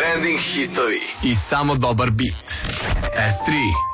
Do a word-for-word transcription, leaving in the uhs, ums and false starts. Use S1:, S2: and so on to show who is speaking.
S1: Trending hitovi i samo dobar beat. S tri